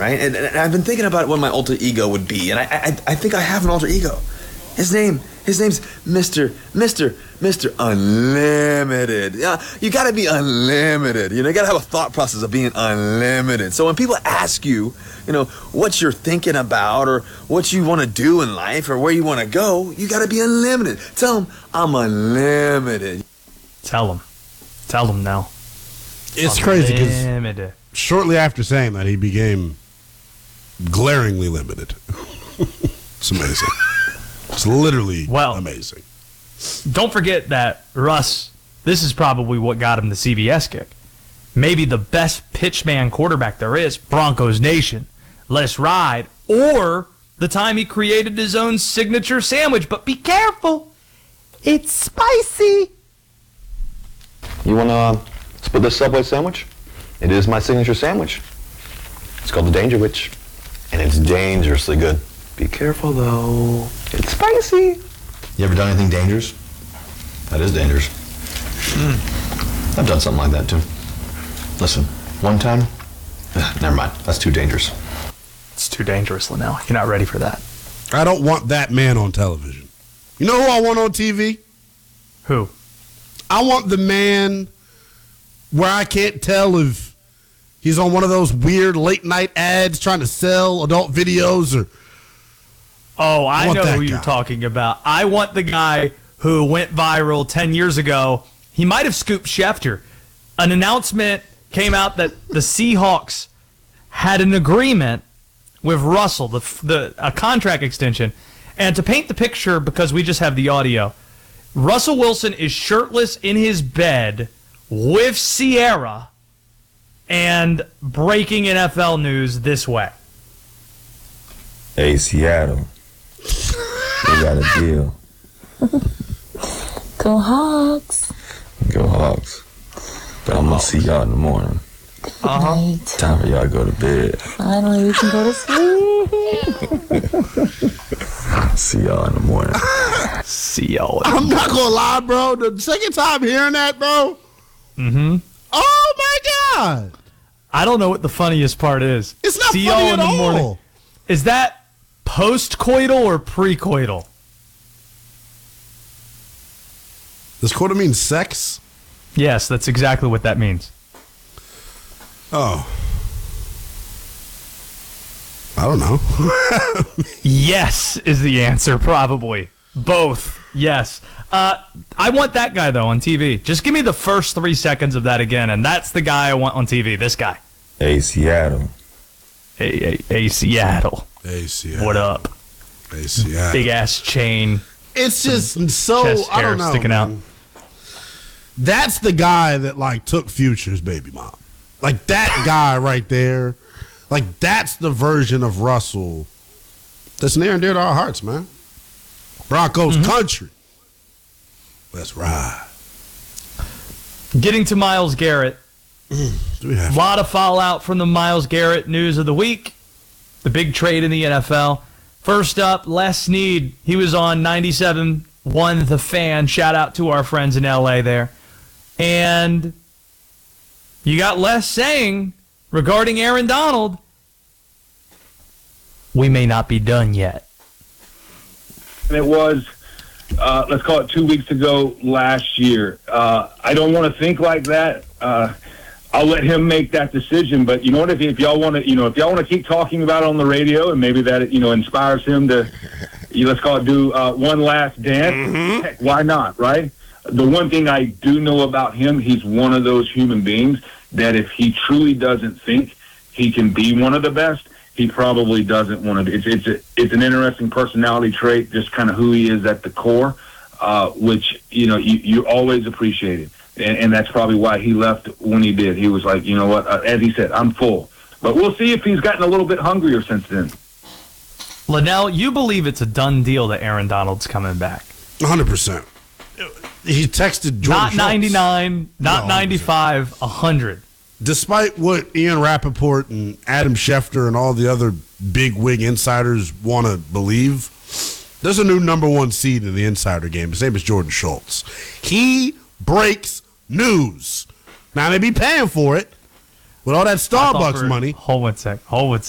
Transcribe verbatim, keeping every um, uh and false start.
right? And, and I've been thinking about what my alter ego would be, and I, I I think I have an alter ego. His name, his name's Mister Mister Mister Unlimited. Yeah, you gotta be unlimited. You know, you gotta have a thought process of being unlimited. So when people ask you, you know, what you're thinking about or what you want to do in life or where you want to go, you gotta be unlimited. Tell them I'm unlimited. Tell them. Tell them now. It's crazy because shortly after saying that, he became glaringly limited. It's amazing. It's literally well, amazing. Don't forget that Russ, this is probably what got him the C B S gig. Maybe the best pitchman quarterback there is, Broncos Nation. Let us ride. Or the time he created his own signature sandwich. But be careful. It's spicy. You want to split this Subway sandwich? It is my signature sandwich. It's called the Danger Witch. And it's dangerously good. Be careful, though. It's spicy. You ever done anything dangerous? That is dangerous. Mm. I've done something like that, too. Listen, one time, ugh, never mind. That's too dangerous. It's too dangerous, Linnell. You're not ready for that. I don't want that man on television. You know who I want on T V? Who? I want the man where I can't tell if he's on one of those weird late-night ads trying to sell adult videos or... Oh, I, I know who guy. you're talking about. I want the guy who went viral ten years ago. He might have scooped Schefter. An announcement came out that the Seahawks had an agreement with Russell, the, the a contract extension. And to paint the picture, because we just have the audio, Russell Wilson is shirtless in his bed with Sierra and breaking N F L news this way. Hey, Seattle. We got a deal. Go Hawks. Go Hawks. But I'm going to see y'all in the morning. Uh-huh. Night. Time for y'all to go to bed. Finally, we can go to sleep. See y'all in the morning. See y'all. I'm not going to lie, bro. The second time hearing that, bro. Mm-hmm. Oh, my God. I don't know what the funniest part is. It's not See funny y'all at in the all. morning. Is that post-coital or pre-coital? Does coital mean sex? Yes, that's exactly what that means. Oh. I don't know. Yes is the answer, probably. Both. Yes. Uh, I want that guy, though, on T V. Just give me the first three seconds of that again, and that's the guy I want on T V, this guy. Hey, Seattle. Hey, hey, hey, Seattle. Hey, Seattle. What up? Hey, Seattle. Big-ass chain. It's just so, chest I hair don't know. sticking out. man. That's the guy that, like, took Future's baby mom. Like, that guy right there. Like, that's the version of Russell that's near and dear to our hearts, man. Broncos Mm-hmm. country. Let's ride. Getting to Myles Garrett. Do we have A lot of fallout from the Myles Garrett news of the week. The big trade in the N F L. First up, Les Snead. He was on ninety-seven point one The Fan. Shout out to our friends in L A there. And you got Les saying, regarding Aaron Donald, we may not be done yet. And it was, uh, let's call it two weeks ago last year. Uh, I don't want to think like that. Uh, I'll let him make that decision. But you know what? If, if y'all want to, you know, if y'all want to keep talking about it on the radio, and maybe that, you know, inspires him to, you know, let's call it, do uh, one last dance. Mm-hmm. Heck, why not? Right. The one thing I do know about him, he's one of those human beings that if he truly doesn't think he can be one of the best, he probably doesn't want to. It's it's a, it's an interesting personality trait, just kind of who he is at the core, uh, which you know you, you always appreciate it, and, and that's probably why he left when he did. He was like, you know what, uh, as he said, I'm full. But we'll see if he's gotten a little bit hungrier since then. Linnell, you believe it's a done deal that Aaron Donald's coming back? one hundred percent. He texted Jordan Not Schultz. ninety-nine, not No, ninety-five, one hundred. Despite what Ian Rappaport and Adam Schefter and all the other big wig insiders want to believe, there's a new number one seed in the insider game. His name is Jordan Schultz. He breaks news. Now, they be paying for it with all that Starbucks for, money. Hold one sec. Hold one sec.